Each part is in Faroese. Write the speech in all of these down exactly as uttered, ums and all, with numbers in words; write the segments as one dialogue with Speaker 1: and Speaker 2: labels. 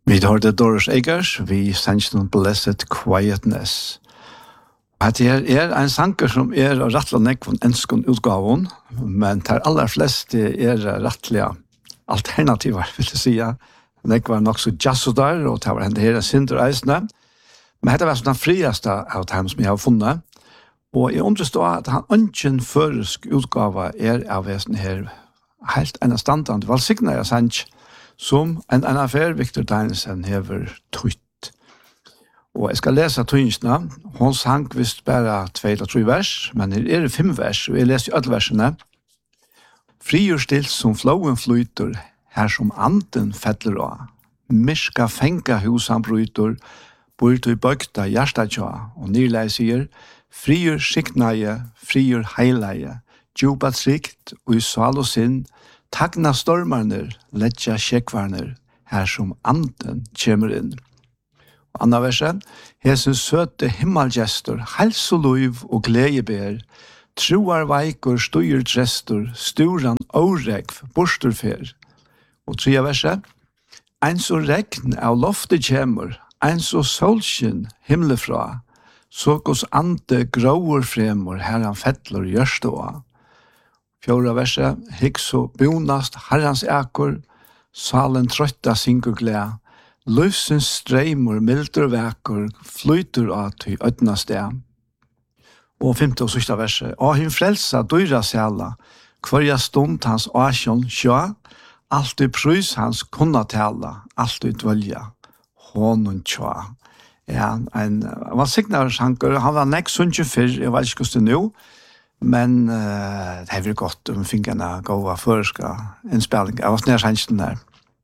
Speaker 1: Vi hørte Doris Eggers, vi sannsyn Blessed Quietness. At er, er en sanger som er rettelig nekvån enskån utgaven, men de aller fleste er rettelig alternativer, vil jeg si. Nekvar nok så jazzodar, og det var henne her synder eisene. Men dette var sånn den frieste av dem som jeg har funnet. Og jeg understår at han ønsken føresk utgave er av en her helt ene standard, valgsiktene jeg sanns, som en annen affær Victor Danielsen hever trytt. Og jeg skal lese tøynsene. Hun sang visst bare tvei eller tre vers, men her er det fem vers, og jeg leser jo alle versene. Frier stilt som flowen flyter, her som anden fettler av. Miska fenga husan bryter, bort i bøkta hjertatja, og nyrlei sier, frier skiknaie, frier heileie, djupa trygt, og i sal og sinn, tagna stormarner, letja sjekvarner, her som anden kjemur inn. Og andre verset, hesens søte himmelgestor, hals og luiv og gledeber, troar veikur, støyer trestor, sturan åregv, borsturfer. Og tredje verset, ein så regn av loftet kjemur, ein så solskinn himmelfra, så gos ande gråur fremur, her han fettler gjørståa. Fjorda verset, hikk så bonast herrans ekor, salen trøtta syngur gled, løsens streimur, mildur vekor, flytur at i ødna sted. Og femte og sista verset, og hin frelsa dyra sela, kvarja stund hans asjon sjå, alt i prys hans kunna tala, alt i dvølja, honun tjå. Ja, en, han var signar sanker, han var nek sunnkje fyrr, jeg vet ikke hvordan det nå, men uh, det er vel godt om fingrene gåva føreska innspilling. Jeg var snær sannsjen der.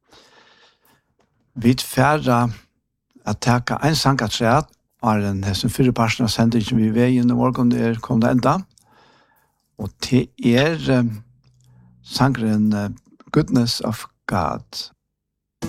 Speaker 1: Vi færre at teka en sangatræt, var den som fyrre parten av sendingen vi ved inn i morgen, der kom det enda. Og det er uh, sangren uh, Goodness of God.